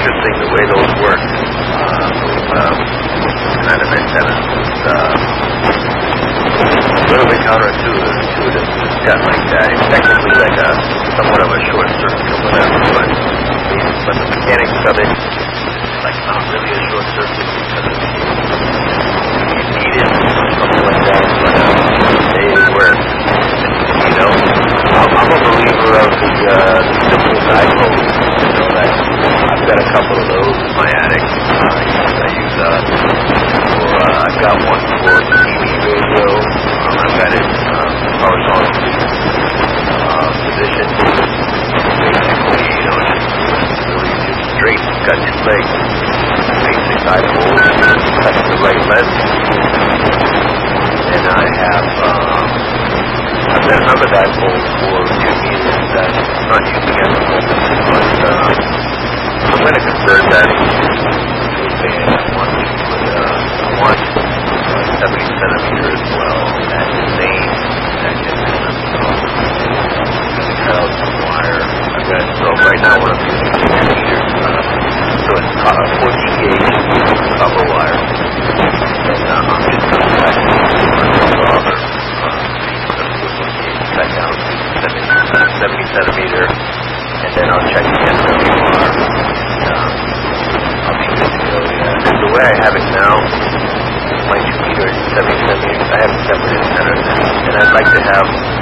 interesting the way those work. Those kind of antennas. It's a little bit counterintuitive to set like that. It's technically like somewhat of a short circuit or whatever, but the mechanics of it, like not really a short circuit because you need it or something like that, but it works. You know, I'm a believer of the simple dipoles. You know, that I've got a couple of those in my attic. I've got one for TV radio. I've got it horizontal position. Basically, you know, just straight, got two legs. Basic dipoles, that's the right length. And I have I've got another dipole for 2 meters that I'm not using at the moment, but I'm going to convert that into a band. I want 70 centimeter as well at the same connection. I'm cut out some wire. So right now what I'm using is 2 meters. So it's 14 gauge copper wire. And I'm just going to cut back down to 70 centimeter, and then I'll check the SWR. I'll be good to go. Yeah. And the way I have it now, my 2 meter is 70 centimeters. I have separate antennas, and I'd like to have